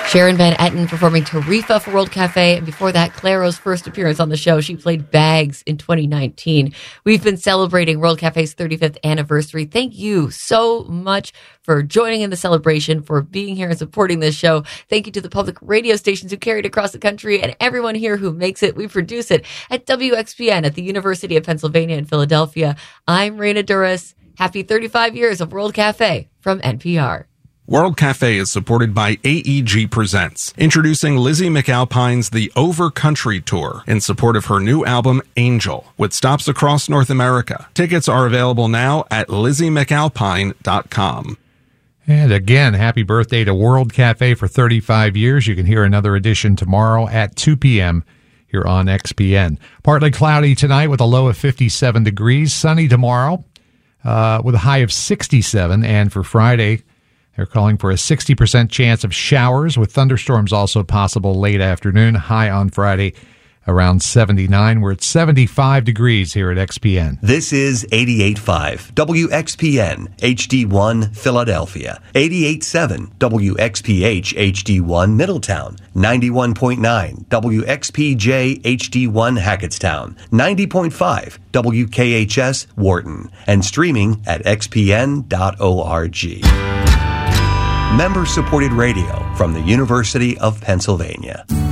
Sharon Van Etten performing Tarifa for World Cafe. And before that, Clairo's first appearance on the show. She played Bags in 2019. We've been celebrating World Cafe's 35th anniversary. Thank you so much for joining in the celebration, for being here and supporting this show. Thank you to the public radio stations who carry it across the country and everyone here who makes it. We produce it at WXPN at the University of Pennsylvania in Philadelphia. I'm Raina Duras. Happy 35 years of World Cafe from NPR. World Cafe is supported by AEG Presents, introducing Lizzie McAlpine's The Over Country Tour in support of her new album, Angel, with stops across North America. Tickets are available now at LizzieMcAlpine.com. And again, happy birthday to World Cafe for 35 years. You can hear another edition tomorrow at 2 p.m. here on XPN. Partly cloudy tonight with a low of 57 degrees. Sunny tomorrow with a high of 67. And for Friday, they're calling for a 60% chance of showers with thunderstorms also possible late afternoon. High on Friday around 79. We're at 75 degrees here at XPN. This is 88.5 WXPN HD1 Philadelphia, 88.7 WXPH HD1 Middletown, 91.9 WXPJ HD1 Hackettstown, 90.5 WKHS Wharton, and streaming at xpn.org. Member-supported radio from the University of Pennsylvania.